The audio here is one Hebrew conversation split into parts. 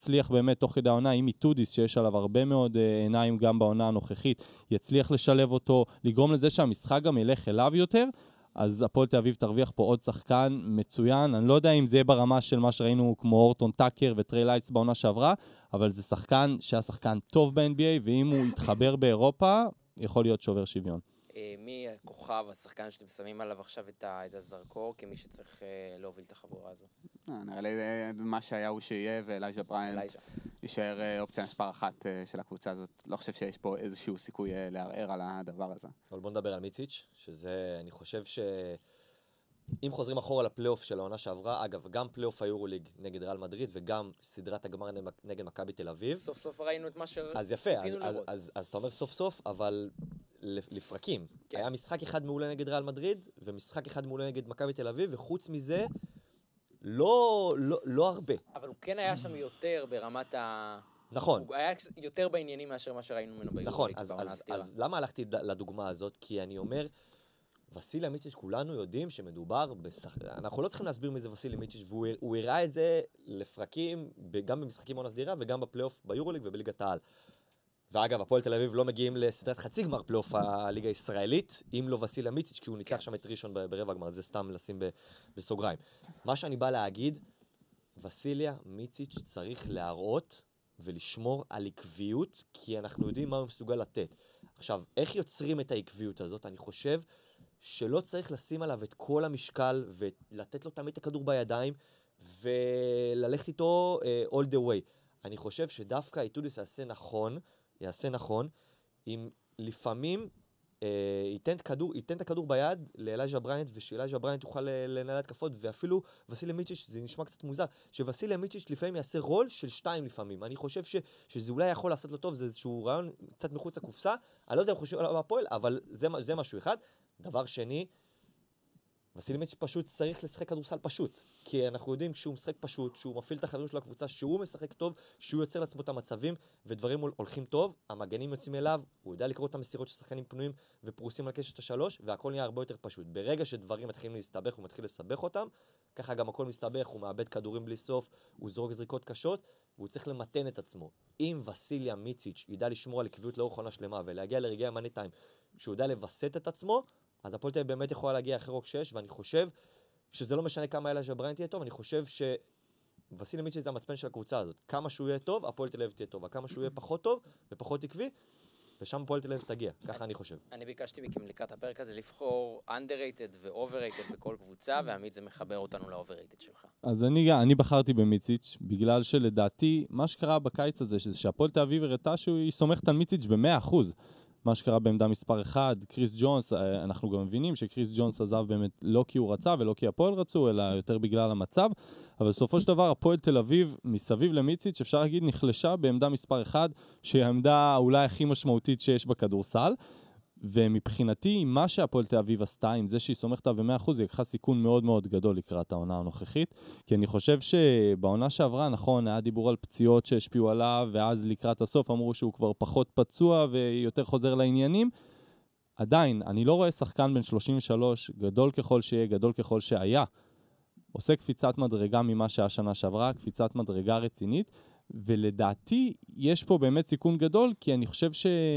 יצליח באמת תוך כדי העונה, עם איטודיס שיש עליו הרבה מאוד עיניים גם בעונה הנוכחית, יצליח לשלב אותו, לגרום לזה שהמשחק גם ילך אליו יותר, אז הפועל תל אביב תרוויח פה עוד שחקן מצוין. אני לא יודע אם זה יהיה ברמה של מה שראינו כמו אורטון טאקר וטרי לייטס בעונה שעברה, אבל זה שחקן שהיה שחקן טוב ב-NBA, ואם הוא יתחבר באירופה, יכול להיות שובר שוויון. מי הכוכב, השחקן שאתם שמים עליו עכשיו את הזרקור, כמי שצריך להוביל את החבורה הזו? נראה לי מה שהיה הוא שיהיה, ואלייג'ה בריינט יישאר אופציה מספר אחת של הקבוצה הזאת. לא חושב שיש פה איזשהו סיכוי לערער על הדבר הזה. אבל בוא נדבר על מיציץ', שזה, אני חושב אם חוזרים אחורה לפלייאוף של העונה שעברה, אגב, גם פלייאוף היורוליג נגד ריאל מדריד, וגם סדרת הגמר נגד מכבי תל אביב. סוף סוף ראינו את מה שציפינו לראות. אז יפה, אז אתה אומר סוף סוף, אבל לפרקים. כן. היה משחק אחד מעולה נגד ריאל מדריד, ומשחק אחד מעולה נגד מכבי תל אביב, וחוץ מזה, לא הרבה. אבל הוא כן היה שם יותר ברמת נכון. הוא היה יותר בעניינים מאשר מה שראינו ממנו ביורוליג. נכון, אז למה הלכתי לדוגמה הזאת? כי אני אומר, וסיליה מיצ'יץ', כולנו יודעים שמדובר אנחנו לא צריכים להסביר מי זה וסיליה מיצ'יץ', והוא הראה את זה לפרקים, גם במשחקים עונה סדירה, וגם בפלייאוף ביורוליג ובליגת העל. ואגב, הפועל תל אביב לא מגיעים לסדרת חצי גמר פלייאוף הליגה הישראלית, אם לא וסיליה מיצ'יץ', כי הוא ניצח שם את ראשון ברבע גמר, זה סתם לשים בסוגריים. מה שאני בא להגיד, וסיליה מיצ'יץ' צריך להראות ולשמור על עקביות, כי אנחנו יודעים מה הוא מסוגל לתת. עכשיו, איך יוצרים את העקביות הזאת? אני חושב שלא צריך לשים עליו את כל המשקל, ולתת לו תמיד את הכדור בידיים, וללכת איתו all the way. אני חושב שדווקא איטודיס יעשה נכון, אם לפעמים ייתן את הכדור ביד לאלייג'ה בריינט, ושאלייג'ה בריינט יוכל לנהל התקפות, ואפילו וסיליה מיצ'יץ', זה נשמע קצת מוזר, שווסיליה מיצ'יץ' לפעמים יעשה רול של 2 לפעמים. אני חושב שזה אולי יכול לעשות לו טוב, זה איזשהו רעיון קצת מחוץ לקופסה, אני לא יודע אם חושב עליו הפועל, אבל זה משהו אחד. דבר שני, וסיליה מיצ'יץ' פשוט צריך לשחק כדורסל פשוט, כי אנחנו יודעים כשהוא משחק פשוט, שהוא מפעיל את החברים של הקבוצה, שהוא משחק טוב, שהוא יוצר לעצמו את המצבים, ודברים הולכים טוב, המגנים יוצאים אליו, הוא יודע לקרוא את המסירות של שחקנים פנויים ופרוסים על קשת השלוש, והכל נהיה הרבה יותר פשוט. ברגע שדברים מתחילים להסתבך, הוא מתחיל לסבך אותם, ככה גם הכל מסתבך, הוא מאבד כדורים בלי סוף, הוא זורק זריקות קשות, והוא צריך למתן את עצמו. אם וסיליה מיצ'יץ' ידע לשמור על עקביות לאורך עונה שלמה ולהגיע לרגעי המאני טיים, שהוא יודע לווסת את עצמו, אז הפועל תל אביב באמת יכולה להגיע אחרי רוק 6, ואני חושב שזה לא משנה כמה אלייג'ה בריינט יהיה טוב, אני חושב שווסיליה מיצ'יץ' זה המצפן של הקבוצה הזאת. כמה שהוא יהיה טוב, הפועל תל אביב תהיה טוב, וכמה שהוא יהיה פחות טוב ופחות עקבי, ושם הפועל תל אביב תגיע, ככה אני חושב. אני ביקשתי מכם לקראת הפרק הזה לבחור underrated ו-overrated בכל קבוצה, ועמית זה מחבר אותנו ל-overrated שלך. אז אני בחרתי במיציץ', בגלל שלדעתי, מה שקרה בקיץ הזה, שהפועל תל אביב הראתה שהיא סומכת על מיציץ' ב-100%. מה שקרה בעמדה מספר 1, קריס ג'ונס, אנחנו גם מבינים שקריס ג'ונס עזב באמת לא כי הוא רצה ולא כי הפועל רצו, אלא יותר בגלל המצב, אבל בסופו של דבר הפועל תל אביב מסביב למיציץ' אפשר להגיד נחלשה בעמדה מספר 1, שהיא העמדה אולי הכי משמעותית שיש בכדורסל, ומבחינתי מה שהפועל תל אביב עשתה עם זה שהיא סומכת ב-100%, היא לקחה סיכון מאוד מאוד גדול לקראת העונה הנוכחית, כי אני חושב שבעונה שעברה, נכון, היה דיבור על פציעות שהשפיעו עליו, ואז לקראת הסוף אמרו שהוא כבר פחות פצוע ויותר חוזר לעניינים. עדיין, אני לא רואה שחקן בן 33, גדול ככל שיהיה, גדול ככל שהיה, עושה קפיצת מדרגה ממה שהיה שנה שעברה, קפיצת מדרגה רצינית, ולדעתי יש פה באמת סיכון גדול, כי אני חושב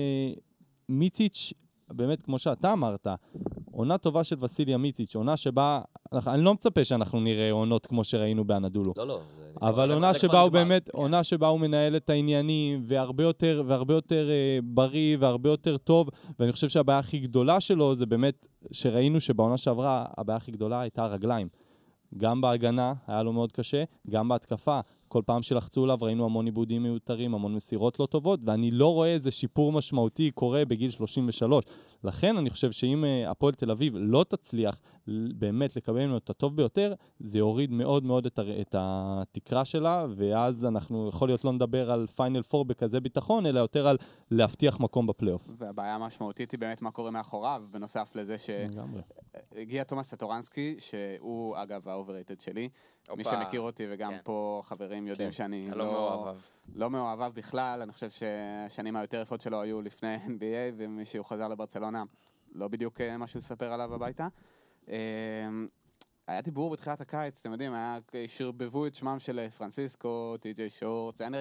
שמיציץ' באמת, כמו שאתה אמרת, עונה טובה של וסיליה מיציץ', עונה שבה, אני לא מצפה שאנחנו נראה עונות כמו שראינו באנדולו. לא. אבל עונה שבה הוא באמת, עונה שבה הוא מנהל את העניינים, והרבה יותר בריא, והרבה יותר טוב, ואני חושב שהבעיה הכי גדולה שלו, זה באמת שראינו שבעונה שעברה, הבעיה הכי גדולה הייתה הרגליים. גם בהגנה, היה לו מאוד קשה, גם בהתקפה. כל פעם שלחצו עליו ראינו המון עיבודים מיותרים, המון מסירות לא טובות, ואני לא רואה איזה שיפור משמעותי קורה בגיל 33. לכן אני חושב שאם הפועל תל אביב לא תצליח באמת לקבל ממנו את הטוב ביותר, זה יוריד מאוד מאוד את התקרה שלה, ואז אנחנו יכול להיות לא נדבר על פיינל 4 בכזה ביטחון, אלא יותר על להבטיח מקום בפלייאוף. והבעיה המשמעותית היא באמת מה קורה מאחוריו, בנוסף לזה שהגיע תומאס סטורנסקי, שהוא אגב האוברייטד שלי, מי שמכיר אותי וגם פה חברים יודעים שאני לא מאוהביו בכלל, אני חושב שהשנים היותר יפות שלו היו לפני NBA, ומי שהוא חזר לברצלונה לא בדיוק משהו לספר עליו הביתה. היה דיבור בתחילת הקיץ, אתם יודעים, שרבבו את שמם של פרנסיסקו, טי.ג'יי שורטס, היה נראה